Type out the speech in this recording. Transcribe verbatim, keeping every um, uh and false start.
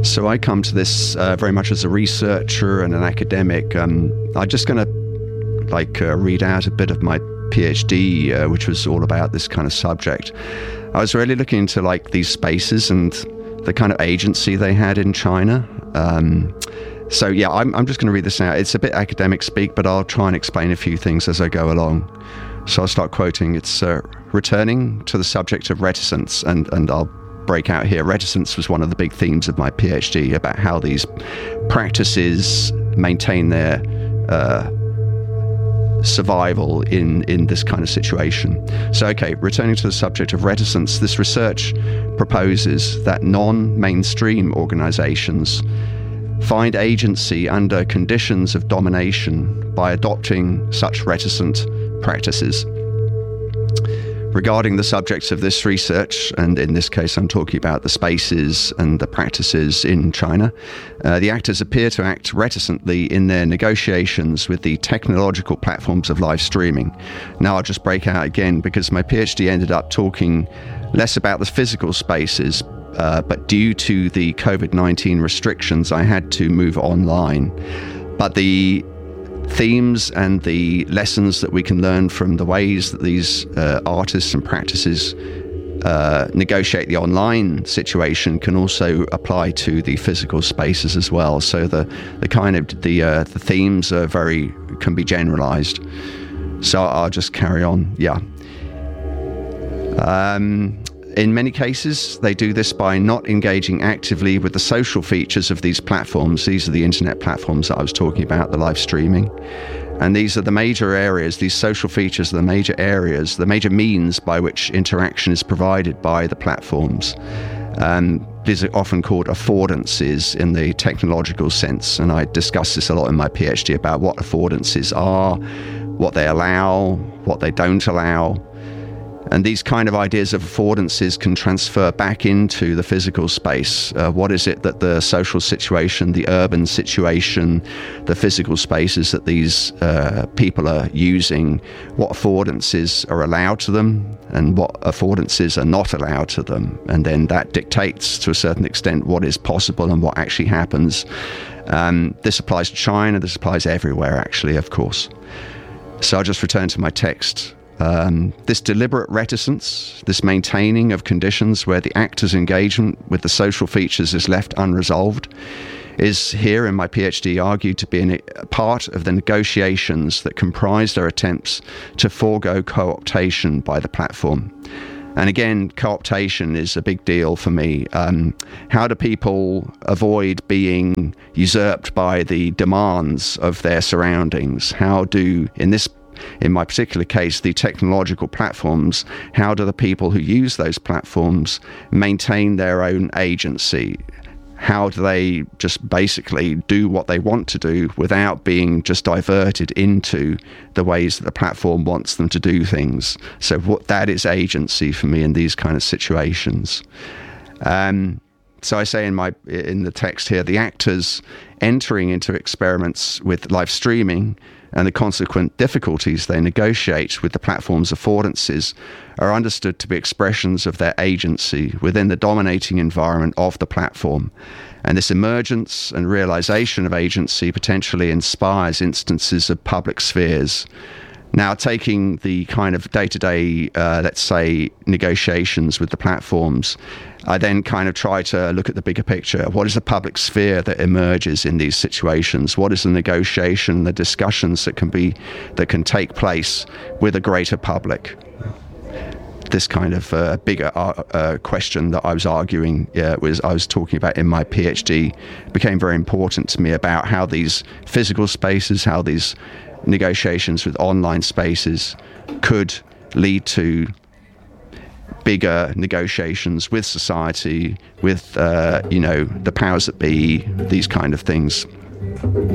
So I come to this uh, very much as a researcher and an academic. Um, I'm just going to like uh, read out a bit of my PhD, uh, which was all about this kind of subject. I was really looking into like these spaces and the kind of agency they had in China. Um, so yeah, I'm, I'm just going to read this out. It's a bit academic speak, but I'll try and explain a few things as I go along. So I'll start quoting. It's uh, returning to the subject of reticence, and, and I'll break out here. Reticence was one of the big themes of my PhD, about how these practices maintain their uh, survival in, in this kind of situation. So, okay, returning to the subject of reticence, this research proposes that non-mainstream organizations find agency under conditions of domination by adopting such reticent practices. Regarding the subjects of this research, and in this case I'm talking about the spaces and the practices in China, uh, the actors appear to act reticently in their negotiations with the technological platforms of live streaming. Now I'll just break out again, because my PhD ended up talking less about the physical spaces, uh, but due to the COVID nineteen restrictions I had to move online. But the themes and the lessons that we can learn from the ways that these uh, artists and practices uh, negotiate the online situation can also apply to the physical spaces as well. So the the kind of the uh, the themes are very can be generalized. So I'll just carry on. Yeah. Um, In many cases, they do this by not engaging actively with the social features of these platforms. These are the internet platforms that I was talking about, the live streaming. And these are the major areas, these social features are the major areas, the major means by which interaction is provided by the platforms. Um, these are often called affordances in the technological sense. And I discuss this a lot in my PhD about what affordances are, what they allow, what they don't allow. And these kind of ideas of affordances can transfer back into the physical space. Uh, what is it that the social situation, the urban situation, the physical spaces that these uh, people are using, what affordances are allowed to them and what affordances are not allowed to them. And then that dictates to a certain extent what is possible and what actually happens. Um, this applies to China, this applies everywhere actually, of course. So I'll just return to my text. Um, this deliberate reticence, this maintaining of conditions where the actor's engagement with the social features is left unresolved, is here in my PhD argued to be an, a part of the negotiations that comprise their attempts to forego co-optation by the platform. And again, co-optation is a big deal for me. Um, how do people avoid being usurped by the demands of their surroundings? How do, in this In my particular case, the technological platforms, how do the people who use those platforms maintain their own agency? How do they just basically do what they want to do without being just diverted into the ways that the platform wants them to do things? So what that is agency for me in these kind of situations. Um, so I say in my in the text here, the actors entering into experiments with live streaming and the consequent difficulties they negotiate with the platform's affordances are understood to be expressions of their agency within the dominating environment of the platform. And this emergence and realization of agency potentially inspires instances of public spheres. Now, taking the kind of day-to-day, uh, let's say, negotiations with the platforms, I then kind of try to look at the bigger picture. What is the public sphere that emerges in these situations? What is the negotiation, the discussions that can be, that can take place with a greater public? This kind of uh, bigger uh, uh, question that I was arguing, uh, was I was talking about in my PhD, became very important to me about how these physical spaces, how these negotiations with online spaces could lead to bigger negotiations with society, with, uh, you know, the powers that be, these kind of things.